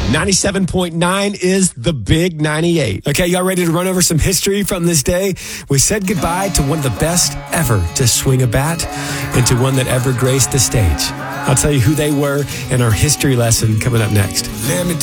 97.9 is the Big 98. Okay, y'all ready to run over some history from this day? We said goodbye to one of the best ever to swing a bat and to one that ever graced the stage. I'll tell you who they were in our history lesson coming up next.